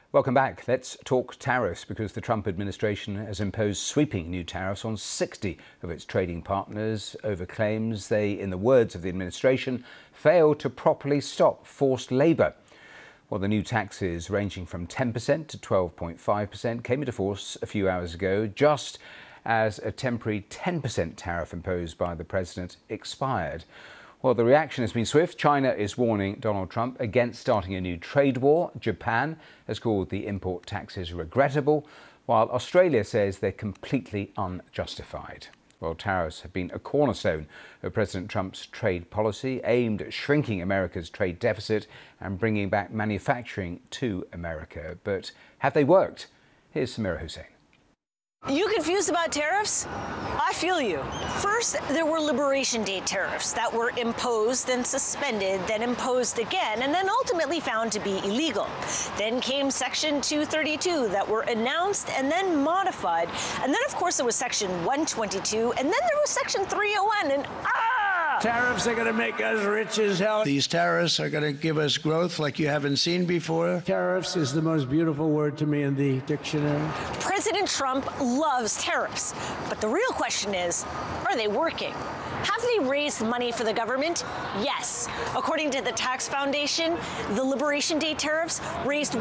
Welcome back. Let's talk tariffs because the Trump administration has imposed sweeping new tariffs on 60 of its trading partners over claims they, in the words of the administration, failed to properly stop forced labour. Well, the new taxes ranging from 10% to 12.5% came into force a few hours ago, just as a temporary 10% tariff imposed by the president expired. Well, the reaction has been swift. China is warning Donald Trump against starting a new trade war. Japan has called the import taxes regrettable, while Australia says they're completely unjustified. Well, tariffs have been a cornerstone of President Trump's trade policy, aimed at shrinking America's trade deficit and bringing back manufacturing to America. But have they worked? Here's Samira Hussein. You confused about tariffs? I feel you. First, there were Liberation Day tariffs that were imposed, then suspended, then imposed again, and then ultimately found to be illegal. Then came Section 232 that were announced and then modified. And then, of course, there was Section 122, and then there was Section 301, and Tariffs are going to make us rich as hell. These tariffs are going to give us growth like you haven't seen before. Tariffs is the most beautiful word to me in the dictionary. President Trump loves tariffs, but the real question is, are they working? Have they raised money for the government? Yes. According to the Tax Foundation, the Liberation Day tariffs raised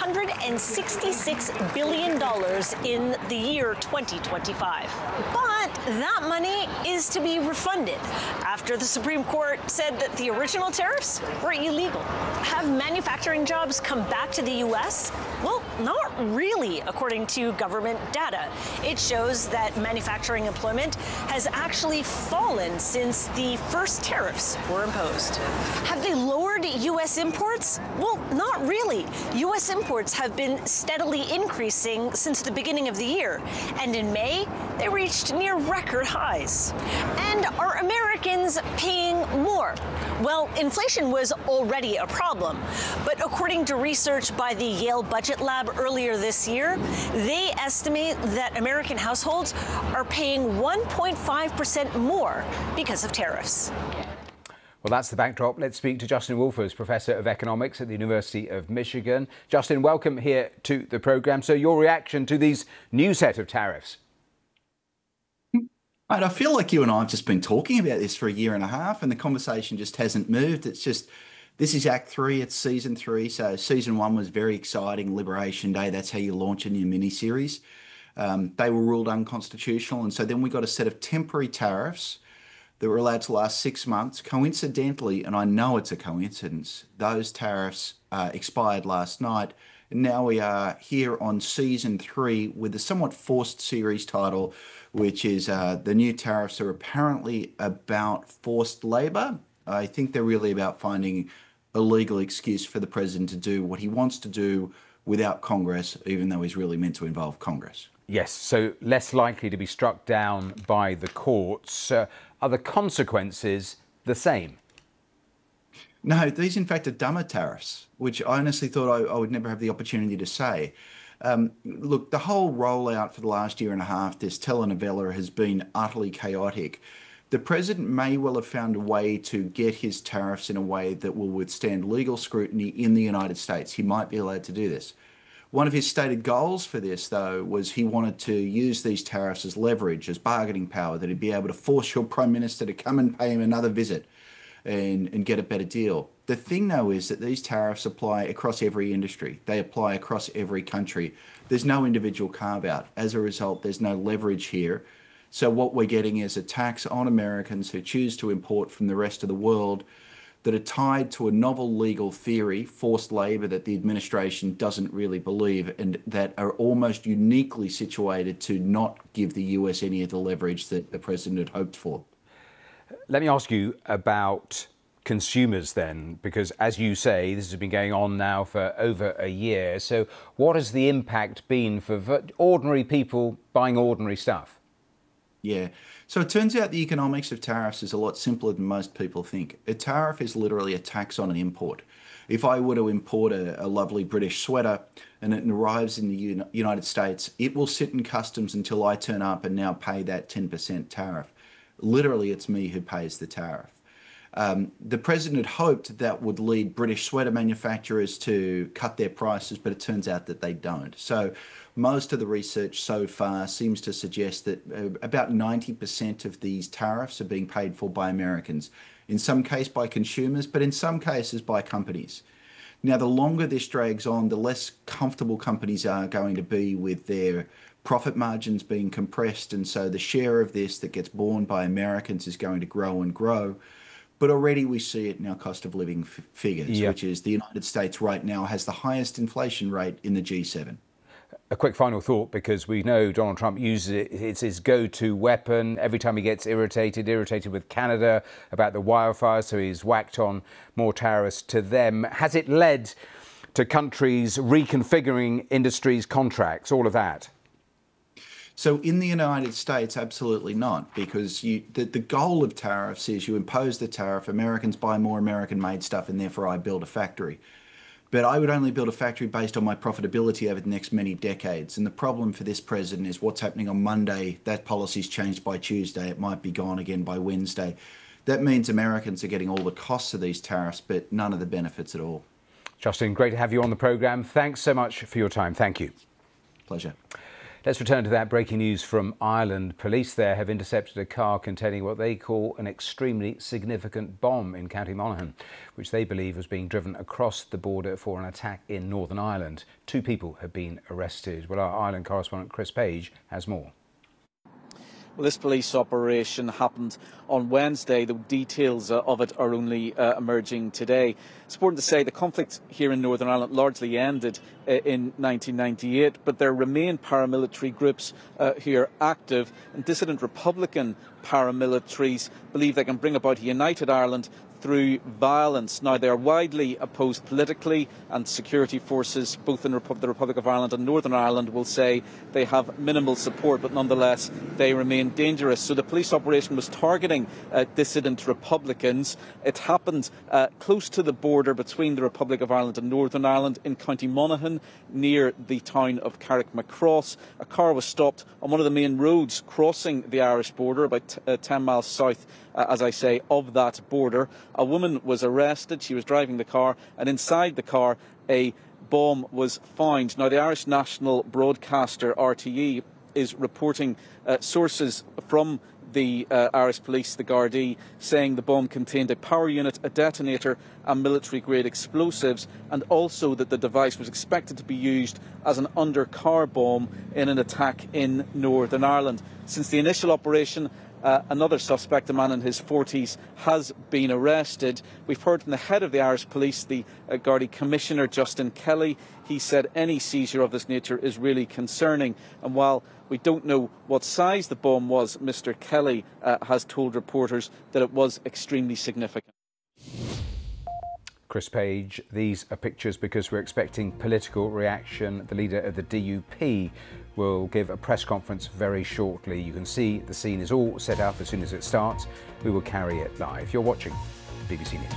$166 billion in the year 2025. But that money is to be refunded after the Supreme Court said that the original tariffs were illegal. Have manufacturing jobs come back to the U.S.? Well, not really, according to government data. It shows that manufacturing employment has actually fallen since the first tariffs were imposed. Have they lowered U.S. imports? Well, not really. U.S. imports have been steadily increasing since the beginning of the year, and in May, they reached near record highs. And are Americans paying more? Well, inflation was already a problem, but according to research by the Yale Budget Lab earlier this year, they estimate that American households are paying 1.5% more because of tariffs. Well, that's the backdrop. Let's speak to Justin Wolfers, Professor of Economics at the University of Michigan. Justin, welcome here to the programme. So your reaction to these new set of tariffs? Mate, I feel like you and I have just been talking about this for a year and a half and the conversation just hasn't moved. It's just, this is Act 3, it's Season 3. So Season 1 was very exciting, Liberation Day, that's how you launch a new miniseries. They were ruled unconstitutional, and so then we got a set of temporary tariffs that were allowed to last 6 months. Coincidentally, and I know it's a coincidence, those tariffs expired last night. And now we are here on Season 3 with a somewhat forced series title, which is the new tariffs are apparently about forced labour. I think they're really about finding a legal excuse for the president to do what he wants to do without Congress, even though he's really meant to involve Congress. Yes, so less likely to be struck down by the courts. Are the consequences the same? No, these in fact are dumber tariffs, which I honestly thought I would never have the opportunity to say. Look, the whole rollout for the last year and a half, this telenovela has been utterly chaotic. The president may well have found a way to get his tariffs in a way that will withstand legal scrutiny in the United States. He might be allowed to do this. One of his stated goals for this, though, was he wanted to use these tariffs as leverage, as bargaining power, that he'd be able to force your prime minister to come and pay him another visit and get a better deal. The thing, though, is that these tariffs apply across every industry. They apply across every country. There's no individual carve-out. As a result, there's no leverage here. So what we're getting is a tax on Americans who choose to import from the rest of the world that are tied to a novel legal theory, forced labour, that the administration doesn't really believe, and that are almost uniquely situated to not give the US any of the leverage that the president had hoped for. Let me ask you about consumers then, because as you say, this has been going on now for over a year. So what has the impact been for ordinary people buying ordinary stuff? Yeah. So it turns out the economics of tariffs is a lot simpler than most people think. A tariff is literally a tax on an import. If I were to import a lovely British sweater and it arrives in the United States, it will sit in customs until I turn up and now pay that 10% tariff. Literally, it's me who pays the tariff. The president had hoped that would lead British sweater manufacturers to cut their prices, but it turns out that they don't. So most of the research so far seems to suggest that about 90% of these tariffs are being paid for by Americans, in some case by consumers, but in some cases by companies. Now, the longer this drags on, the less comfortable companies are going to be with their profit margins being compressed, and so the share of this that gets borne by Americans is going to grow and grow. But already we see it in our cost of living figures, which is the United States right now has the highest inflation rate in the G7. A quick final thought, because we know Donald Trump uses it, it's his go-to weapon every time he gets irritated with Canada about the wildfires, so he's whacked on more tariffs to them. Has it led to countries reconfiguring industries' contracts, all of that? So in the United States, absolutely not, because the goal of tariffs is you impose the tariff, Americans buy more American-made stuff, and therefore I build a factory. But I would only build a factory based on my profitability over the next many decades. And the problem for this president is what's happening on Monday. That policy's changed by Tuesday. It might be gone again by Wednesday. That means Americans are getting all the costs of these tariffs, but none of the benefits at all. Justin, great to have you on the programme. Thanks so much for your time. Thank you. Pleasure. Let's return to that breaking news from Ireland. Police there have intercepted a car containing what they call an extremely significant bomb in County Monaghan, which they believe was being driven across the border for an attack in Northern Ireland. 2 people have been arrested. Well, our Ireland correspondent Chris Page has more. Well, this police operation happened on Wednesday. The details of it are only emerging today. It's important to say the conflict here in Northern Ireland largely ended in 1998, but there remain paramilitary groups who are active, and dissident Republican paramilitaries believe they can bring about a united Ireland through violence. Now, they are widely opposed politically, and security forces, both in the Republic of Ireland and Northern Ireland, will say they have minimal support, but nonetheless they remain dangerous. So the police operation was targeting dissident Republicans. It happened close to the border between the Republic of Ireland and Northern Ireland in County Monaghan, near the town of Carrickmacross. A car was stopped on one of the main roads crossing the Irish border, about 10 miles south, as I say, of that border. A woman was arrested. She was driving the car, and inside the car a bomb was found. Now, the Irish national broadcaster RTE is reporting sources from the Irish police, the Gardaí, saying the bomb contained a power unit, a detonator and military-grade explosives, and also that the device was expected to be used as an under-car bomb in an attack in Northern Ireland. Since the initial operation, another suspect, a man in his 40s, has been arrested. We've heard from the head of the Irish Police, the Gardaí Commissioner, Justin Kelly. He said any seizure of this nature is really concerning. And while we don't know what size the bomb was, Mr. Kelly has told reporters that it was extremely significant. Chris Page, these are pictures because we're expecting political reaction. The leader of the DUP will give a press conference very shortly. You can see the scene is all set up. As soon as it starts, we will carry it live. You're watching BBC News.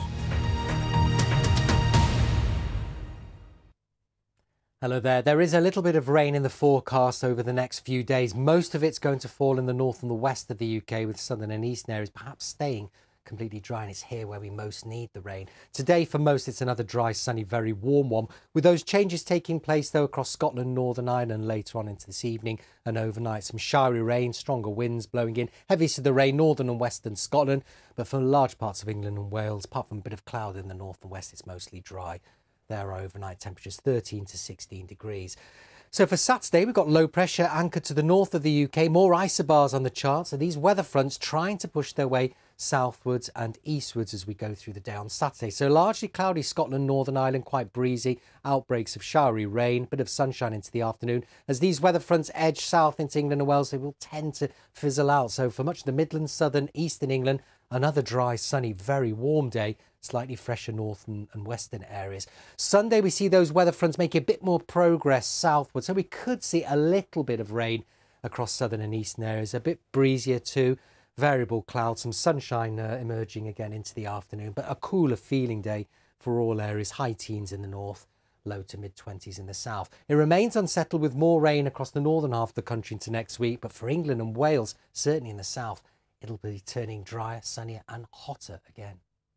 Hello there. There is a little bit of rain in the forecast over the next few days. Most of it's going to fall in the north and the west of the UK, with southern and eastern areas perhaps staying completely dry, and it's here where we most need the rain. Today, for most, it's another dry, sunny, very warm one, with those changes taking place, though, across Scotland, Northern Ireland later on into this evening and overnight. Some showery rain, stronger winds blowing in, heavy to the rain, northern and western Scotland, but for large parts of England and Wales, apart from a bit of cloud in the north and west, it's mostly dry. There are overnight temperatures 13 to 16 degrees. So for Saturday, we've got low pressure anchored to the north of the UK, more isobars on the chart. So these weather fronts trying to push their way southwards and eastwards as we go through the day on Saturday. So largely cloudy Scotland, Northern Ireland, quite breezy, outbreaks of showery rain, bit of sunshine into the afternoon. As these weather fronts edge south into England and Wales, they will tend to fizzle out. So for much of the Midlands, southern, eastern England, another dry, sunny, very warm day, slightly fresher north and western areas. Sunday, we see those weather fronts making a bit more progress southward, so we could see a little bit of rain across southern and eastern areas, a bit breezier too, variable clouds, some sunshine emerging again into the afternoon, but a cooler feeling day for all areas, high teens in the north, low to mid-20s in the south. It remains unsettled with more rain across the northern half of the country into next week, but for England and Wales, certainly in the south, it'll be turning drier, sunnier and hotter again.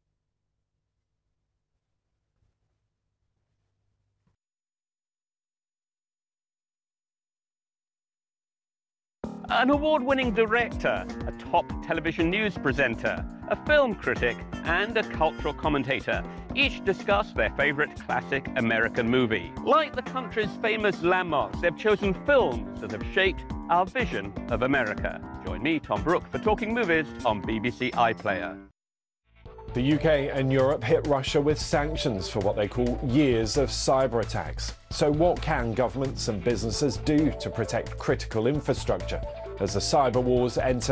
An award-winning director, a top television news presenter, a film critic, and a cultural commentator each discuss their favourite classic American movie. Like the country's famous landmarks, they've chosen films that have shaped our vision of America. Join me, Tom Brooke, for Talking Movies on BBC iPlayer. The UK and Europe hit Russia with sanctions for what they call years of cyber attacks. So what can governments and businesses do to protect critical infrastructure as the cyber wars enter